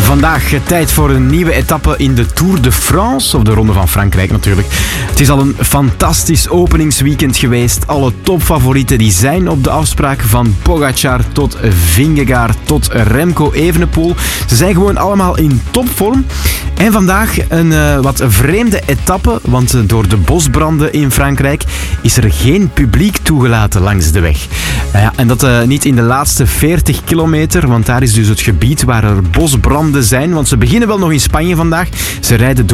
Vandaag tijd voor een nieuwe etappe in de Tour de France, of de Ronde van Frankrijk natuurlijk. Het is al een fantastisch openingsweekend geweest. Alle topfavorieten die zijn op de afspraak, van Pogacar tot Vingegaard tot Remco Evenepoel. Ze zijn gewoon allemaal in topvorm. En vandaag een wat vreemde etappe, want door de bosbranden in Frankrijk is er geen publiek toegelaten langs de weg. En dat niet in de laatste 40 kilometer, want daar is dus het gebied waar er bosbranden zijn. Want ze beginnen wel nog in Spanje vandaag. Ze rijden door